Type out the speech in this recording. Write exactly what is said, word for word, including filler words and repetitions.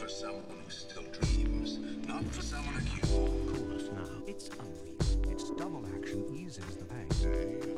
for someone who still dreams, not for someone accused. Coolest now. It's Unreal. Its double action eases the pain.